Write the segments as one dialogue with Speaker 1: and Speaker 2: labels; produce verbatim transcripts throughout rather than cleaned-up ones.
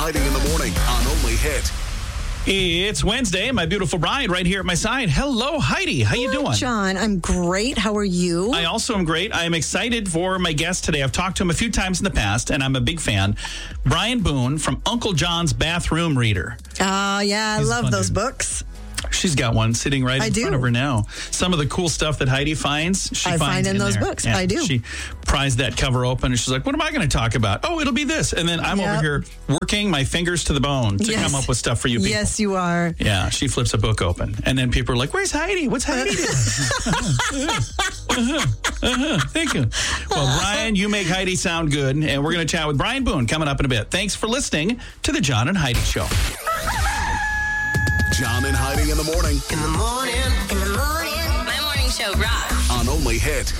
Speaker 1: Heidi in the morning on Only Hit.
Speaker 2: It's Wednesday. My beautiful bride right here at my side. Hello, Heidi. How you doing?
Speaker 3: John, I'm great. How are you?
Speaker 2: I also am great. I am excited for my guest today. I've talked to him a few times in the past, and I'm a big fan. Brian Boone from Uncle John's Bathroom Reader.
Speaker 3: Oh, yeah. I
Speaker 2: He's
Speaker 3: love those
Speaker 2: dude.
Speaker 3: books.
Speaker 2: She's got one sitting right
Speaker 3: I
Speaker 2: in
Speaker 3: do.
Speaker 2: front of her now. Some of the cool stuff that Heidi finds, she
Speaker 3: I
Speaker 2: finds
Speaker 3: find in those
Speaker 2: there.
Speaker 3: books.
Speaker 2: Yeah,
Speaker 3: I do.
Speaker 2: She pries that cover open, and she's like, what am I going to talk about? Oh, it'll be this. And then I'm
Speaker 3: Yep.
Speaker 2: over here working my fingers to the bone to
Speaker 3: Yes.
Speaker 2: come up with stuff for you people.
Speaker 3: Yes, you are.
Speaker 2: Yeah, she flips a book open. And then people are like, where's Heidi? What's Heidi doing? uh-huh, uh-huh, thank you. Well, Brian, you make Heidi sound good. And we're going to chat with Brian Boone coming up in a bit. Thanks for listening to the John and Heidi Show.
Speaker 1: John and Heidi in the morning
Speaker 4: In the morning, in the morning, my morning show rocks.
Speaker 1: on Only Hit.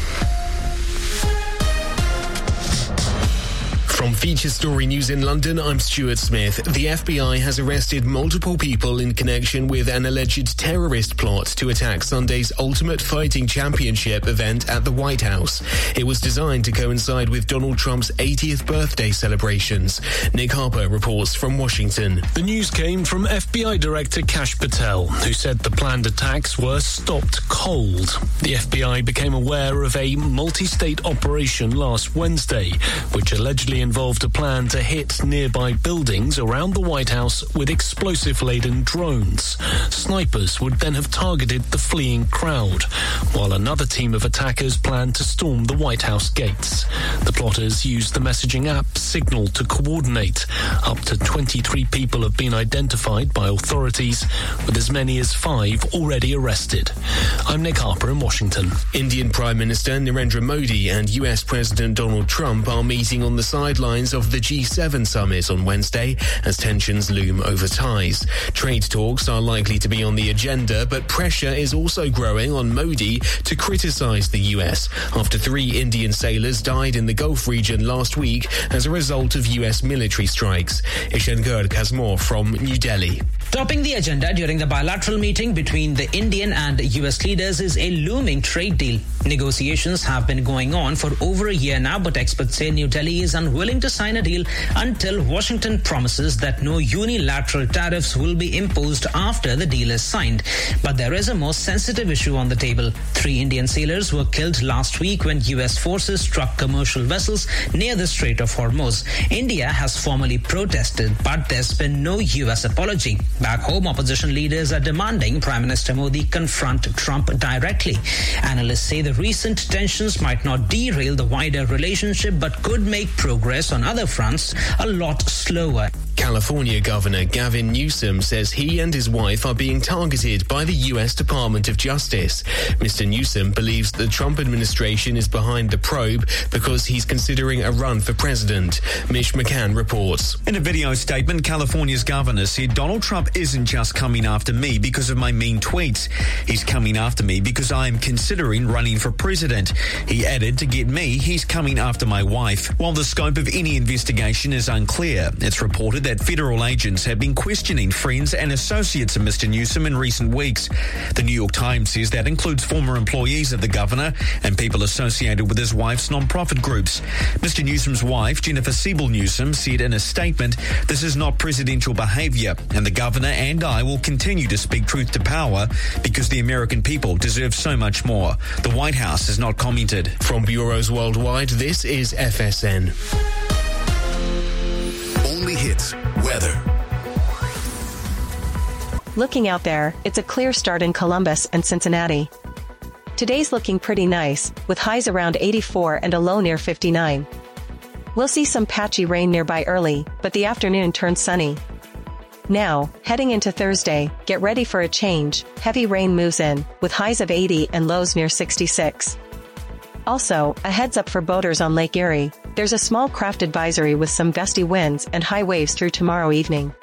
Speaker 5: From Feature Story News in London, I'm Stuart Smith. The F B I has arrested multiple people in connection with an alleged terrorist plot to attack Sunday's Ultimate Fighting Championship event at the White House. It was designed to coincide with Donald Trump's eightieth birthday celebrations. Nick Harper reports from Washington.
Speaker 6: The news came from F B I Director Kash Patel, who said the planned attacks were stopped cold. The F B I became aware of a multi-state operation last Wednesday, which allegedly involved a plan to hit nearby buildings around the White House with explosive-laden drones. Snipers would then have targeted the fleeing crowd, while another team of attackers planned to storm the White House gates. The plotters used the messaging app Signal to coordinate. Up to twenty-three people have been identified by authorities, with as many as five already arrested. I'm Nick Harper in Washington.
Speaker 5: Indian Prime Minister Narendra Modi and U S President Donald Trump are meeting on the sidelines of the G seven summit on Wednesday as tensions loom over ties. Trade talks are likely to be on the agenda, but pressure is also growing on Modi to criticize the U S after three Indian sailors died in the Gulf region last week as a result of U S military strikes. Ishan Garg has more from New Delhi.
Speaker 7: Topping the agenda during the bilateral meeting between the Indian and U S leaders is a looming trade deal. Negotiations have been going on for over a year now, but experts say New Delhi is unwilling to sign a deal until Washington promises that no unilateral tariffs will be imposed after the deal is signed. But there is a more sensitive issue on the table. Three Indian sailors were killed last week when U S forces struck commercial vessels near the Strait of Hormuz. India has formally protested, but there's been no U S apology. Back home, opposition leaders are demanding Prime Minister Modi confront Trump directly. Analysts say the recent tensions might not derail the wider relationship, but could make progress on other fronts a lot slower.
Speaker 5: California Governor Gavin Newsom says he and his wife are being targeted by the U S Department of Justice. Mister Newsom believes the Trump administration is behind the probe because he's considering a run for president. Mitch McCann reports.
Speaker 8: In a video statement, California's governor said Donald Trump isn't just coming after me because of my mean tweets. He's coming after me because I am considering running for president. He added, to get me, he's coming after my wife. While the scope of any investigation is unclear, it's reported that federal agents have been questioning friends and associates of Mister Newsom in recent weeks. The New York Times says that includes former employees of the governor and people associated with his wife's non-profit groups. Mister Newsom's wife, Jennifer Siebel Newsom, said in a statement, "This is not presidential behavior, and the governor and I will continue to speak truth to power because the American people deserve so much more." The White House has not commented.
Speaker 5: From bureaus worldwide, this is F S N.
Speaker 1: Only Hits weather.
Speaker 9: Looking out there, it's a clear start in Columbus and Cincinnati. Today's looking pretty nice, with highs around eighty-four and a low near fifty-nine. We'll see some patchy rain nearby early, but the afternoon turns sunny. Now, heading into Thursday, get ready for a change. Heavy rain moves in, with highs of eighty and lows near sixty-six. Also, a heads up for boaters on Lake Erie. There's a small craft advisory with some gusty winds and high waves through tomorrow evening.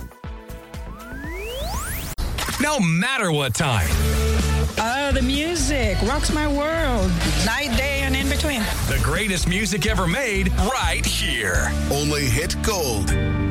Speaker 10: No matter what time.
Speaker 11: Oh, the music rocks my world. Night, day, and in between.
Speaker 10: The greatest music ever made right here.
Speaker 1: Only Hit Gold.